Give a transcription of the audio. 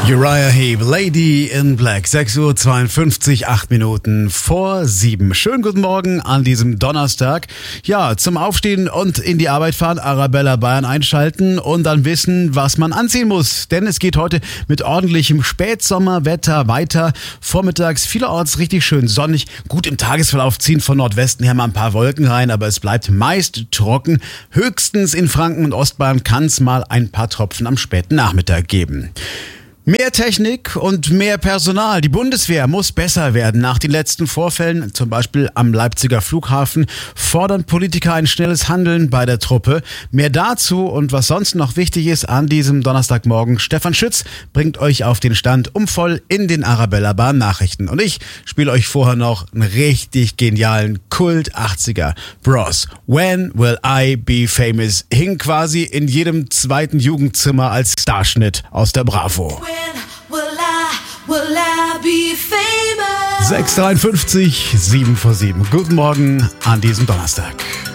Uriah Heep, Lady in Black, 6:52 Uhr, 8 Minuten vor 7. Schönen guten Morgen an diesem Donnerstag. Ja, zum Aufstehen und in die Arbeit fahren, Arabella Bayern einschalten und dann wissen, was man anziehen muss. Denn es geht heute mit ordentlichem Spätsommerwetter weiter. Vormittags vielerorts richtig schön sonnig. Gut im Tagesverlauf ziehen von Nordwesten her mal ein paar Wolken rein, aber es bleibt meist trocken. Höchstens in Franken und Ostbayern kann es mal ein paar Tropfen am späten Nachmittag geben. Mehr Technik und mehr Personal. Die Bundeswehr muss besser werden. Nach den letzten Vorfällen, zum Beispiel am Leipziger Flughafen, fordern Politiker ein schnelles Handeln bei der Truppe. Mehr dazu und was sonst noch wichtig ist an diesem Donnerstagmorgen. Stefan Schütz bringt euch auf den Stand umvoll in den Arabella Bahn Nachrichten. Und ich spiele euch vorher noch einen richtig genialen Kult-80er. Bros, When Will I Be Famous hing quasi in jedem zweiten Jugendzimmer als Starschnitt aus der Bravo. Will I be famous? 6:53, 7 vor 7. Guten Morgen an diesem Donnerstag.